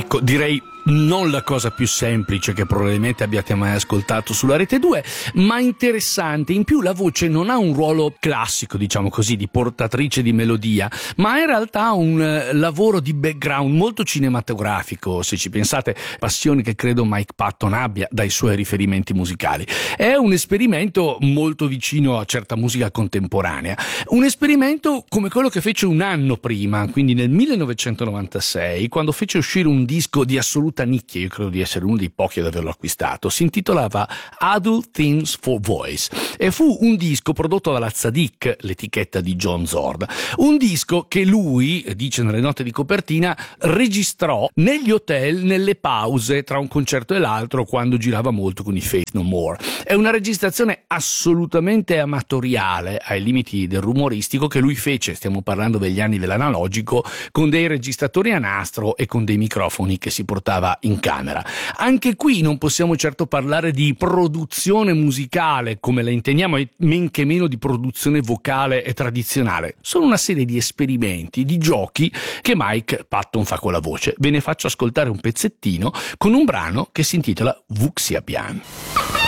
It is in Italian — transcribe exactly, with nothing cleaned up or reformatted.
Ecco, direi non la cosa più semplice che probabilmente abbiate mai ascoltato sulla Rete due, ma interessante. In più la voce non ha un ruolo classico, diciamo così, di portatrice di melodia, ma in realtà ha un eh, lavoro di background molto cinematografico, se ci pensate, passioni che credo Mike Patton abbia dai suoi riferimenti musicali. È un esperimento molto vicino a certa musica contemporanea, un esperimento come quello che fece un anno prima, quindi nel millenovecentonovantasei, quando fece uscire un disco di assoluta nicchia, io credo di essere uno dei pochi ad averlo acquistato. Si intitolava Adult Themes for Voice e fu un disco prodotto dalla Tzadik, l'etichetta di John Zord, un disco che lui, dice nelle note di copertina, registrò negli hotel, nelle pause tra un concerto e l'altro, quando girava molto con i Faith No More. È una registrazione assolutamente amatoriale, ai limiti del rumoristico, che lui fece, stiamo parlando degli anni dell'analogico, con dei registratori a nastro e con dei microfoni che si portava in camera. Anche qui non possiamo certo parlare di produzione musicale come la intendiamo, e men che meno di produzione vocale e tradizionale. Sono una serie di esperimenti, di giochi che Mike Patton fa con la voce. Ve ne faccio ascoltare un pezzettino con un brano che si intitola Vuxia Pian.